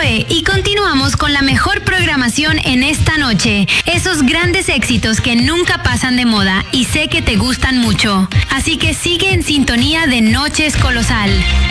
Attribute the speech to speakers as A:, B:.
A: 9 y continuamos con la mejor programación en esta noche. Esos grandes éxitos que nunca pasan de moda y sé que te gustan mucho. Así que sigue en sintonía de Noches Colosal.